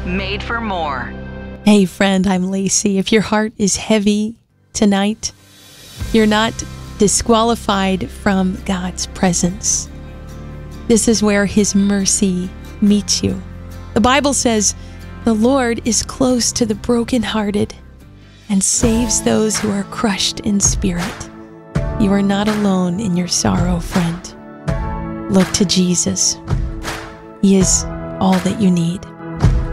made for more. Hey friend, I'm Lacey. If your heart is heavy tonight, you're not disqualified from God's presence. This is where His mercy meets you. The Bible says, "The Lord is close to the brokenhearted and saves those who are crushed in spirit." You are not alone in your sorrow, friend. Look to Jesus. He is all that you need.